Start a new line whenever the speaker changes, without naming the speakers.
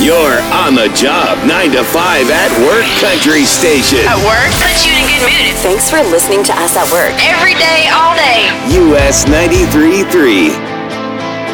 Your on the job 9 to 5 at work country station.
At work? Puts you in a good mood.
Thanks for listening to us at work.
Every day, all day.
US 93.3.